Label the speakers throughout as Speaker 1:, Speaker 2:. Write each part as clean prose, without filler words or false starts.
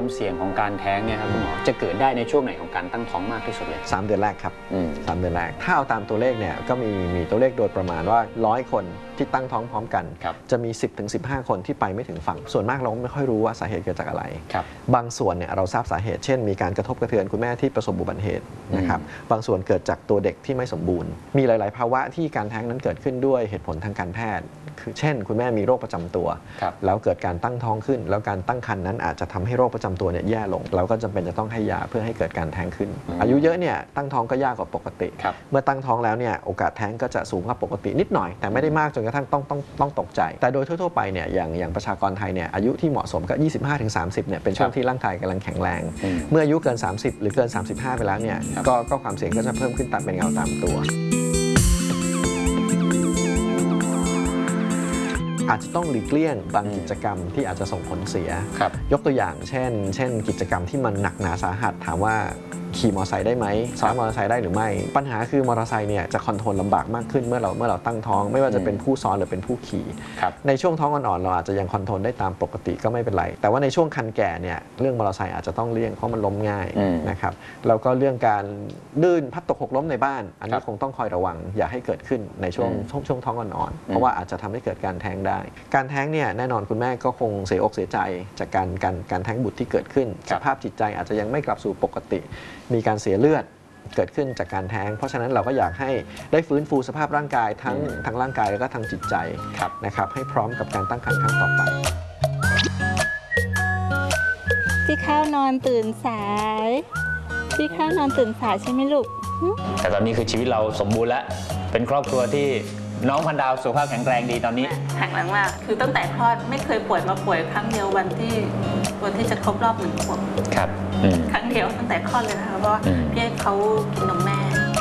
Speaker 1: ความเสี่ยงของการแท้งเนี่ยครับคุณหมอจะเกิดได้ในช่วงไหนของการตั้งท้องมากที่สุดเลย
Speaker 2: 3 เดือนแรกครับ3 เดือนแรกถ้าเอาตามตัวเลขเนี่ยก็มีตัวเลขโดยประมาณว่า100 คนที่ตั้งท้องพร้อมกันจะมี 10-15 คนที่ไปไม่ถึงฝั่งส่วนมากเราไม่ค่อยรู้ว่าสาเหตุเกิดจากอะไรบางส่วนเนี่ยเราทราบสาเหตุเช่นมีการกระทบกระเทือนคุณแม่ที่ประสบอุบัติเหตุนะครับบางส่วนเกิดจากตัวเด็กที่ไม่สมบูรณ์มีหลายๆภาวะที่การแท้งนั้นเกิดขึ้นด้วยเหตุผลทางการแพทย์คือเช่นคุณแม่มีโรคประจำตัวแล้วเกิดการตั้งท้องขึ้นแล้วการตั้งครรภ์นั้นอาจจะทำให้โรคประจำตัวเนี่ยแย่ลงเราก็จำเป็นจะต้องให้ยาเพื่อให้เกิดการแท้งขึ้นอายุเยอะเนี่ยตั้งท้องก็ยากกว่าปกติเมื่อตั้งท้องแล้วเนี่ยโอกาสแท้งก็จะสูงกว่าปกตินิดหน่อยแต่ไม่ได้มากจนกระทั่งต้องตกใจแต่โดยทั่วๆไปเนี่ยอย่างประชากรไทยเนี่ยอายุที่เหมาะสมก็ 25-30 เนี่ยเป็นช่วงที่ร่างกายกำลังแข็งแรงเมื่ออายุเกิน 30 หรือเกิน 35 ไปแล้วเนี่ยก็ความเสี่ยงก็จะเพิ่มขึ้นตามเป็นเงาตามตัวอาจจะต้องหลีกเลี่ยงบางกิจกรรมที่อาจจะส่งผลเสียยกตัวอย่างเช่นกิจกรรมที่มันหนักหนาสาหัสถามว่าขี่มอเตอร์ไซค์ได้ไหมซ้อนมอเตอร์ไซค์ได้หรือไม่ปัญหาคือมอเตอร์ไซค์เนี่ยจะคอนโทรลลำบากมากขึ้นเมื่อเราตั้งท้องไม่ว่าจะเป็นผู้ซ้อนหรือเป็นผู้ขี่ในช่วงท้องอ่อนๆเราอาจจะยังคอนโทรลได้ตามปกติก็ไม่เป็นไรแต่ว่าในช่วงคันแก่เนี่ยเรื่องมอเตอร์ไซค์อาจจะต้องเลี่ยงเพราะมันล้มง่ายนะครับแล้วก็เรื่องการลื่นพัดตกหกล้มในบ้านอันนี้คงต้องคอยระวังอย่าให้เกิดขึ้นในช่วงท้องอ่อนๆเพราะว่าอาจจะทำให้เกิดการแท้งได้การแท้งเนี่ยแน่นอนคุณแม่ก็คงเสียอกเสียใจจากการแท้งบุตรที่เกิดขึ้นสภาพจิตใจอาจจะยังไม่กลับสู่ปกติมีการเสียเลือดเกิดขึ้นจากการแท้งเพราะฉะนั้นเราก็อยากให้ได้ฟื้นฟูสภาพร่างกายทั้งร่างกายแล้วก็ทั้งจิตใจนะครับให้พร้อมกับการตั้งครรภ์ครั้งต่อไป
Speaker 3: พี่ข้าวนอนตื่นสายพี่ข้าวนอนตื่นสายใช่ไหมลูก
Speaker 1: แต่ตอนนี้คือชีวิตเราสมบูรณ์แล้วเป็นครอบครัวที่น้องพันดาวสุขภาพแข็งแรงดีตอนนี้
Speaker 4: แข็งแรงมากคือตั้งแต่คลอดไม่เคยป่วยมาป่วยครั้งเดียววันที่จะครบรอบ1 ขวบ
Speaker 1: ครับ
Speaker 4: ครั้งเดียวตั้งแต่คลอดเลยนะคะเพราะว่าพี่ให้เขากินนมแม่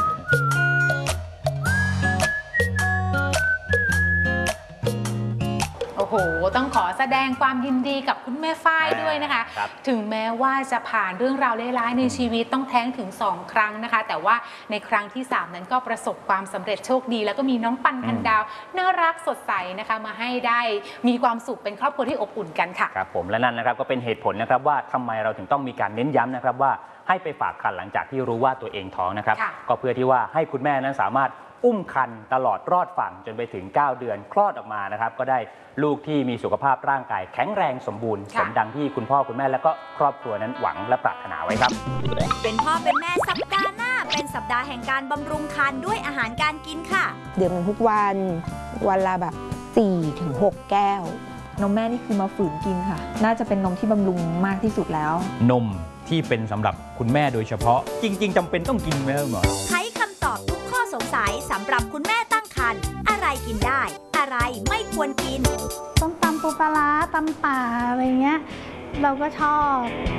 Speaker 5: โอ้โหต้องขอแสดงความยินดีกับคุณแม่ฝ้ายด้วยนะคะถึงแม้ว่าจะผ่านเรื่องราวร้ายๆในชีวิตต้องแท้งถึง2 ครั้งนะคะแต่ว่าในครั้งที่3นั้นก็ประสบความสำเร็จโชคดีแล้วก็มีน้องปันพันดาวน่ารักสดใสนะคะมาให้ได้มีความสุขเป็นครอบครัวที่อบอุ่นกันค่ะ
Speaker 1: ครับผมและนั่นนะครับก็เป็นเหตุผลนะครับว่าทำไมเราถึงต้องมีการเน้นย้ำนะครับว่าให้ไปฝากครรภ์หลังจากที่รู้ว่าตัวเองท้องนะครับก็เพื่อที่ว่าให้คุณแม่นั้นสามารถอุ้มครรภ์ตลอดรอดฝั่งจนไปถึง9 เดือนคลอดออกมานะครับก็ได้ลูกที่มีสุขภาพร่างกายแข็งแรงสมบูรณ์สมดังที่คุณพ่อคุณแม่และก็ครอบครัวนั้นหวังและปรารถนาไว้ครับ
Speaker 6: เป็นพ่อเป็นแม่สัปดาห์หน้าเป็นสัปดาห์แห่งการบำรุงครรภ์ด้วยอาหารการกินค่ะ
Speaker 7: ดื่มทุกวันละแบบ 4-6 แก้วนมแม่นี่คือมาฝืนกินค่ะน่าจะเป็นนมที่บำรุงมากที่สุดแล้ว
Speaker 1: นมที่เป็นสำหรับคุณแม่โดยเฉพาะจริงๆจำเป็นต้องกินไหมครับหมอ
Speaker 6: ไขคำตอบทุกข้อสงสัยสำหรับคุณแม่ตั้งครรภ์อะไรกินได้อะไรไม่ควรกิน
Speaker 3: ต้มตำปูปลาตำป่าอะไรเงี้ยเราก็ชอบ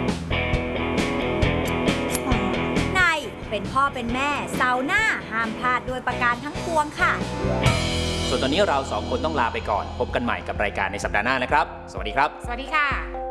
Speaker 6: ในเป็นพ่อเป็นแม่เสาร์หน้าห้ามพลาดโดยประการทั้งปวงค่ะ
Speaker 1: ส่วนตอนนี้เรา2 คนต้องลาไปก่อนพบกันใหม่กับรายการในสัปดาห์หน้านะครับสวัสดีครับ
Speaker 5: สวัสดีค่ะ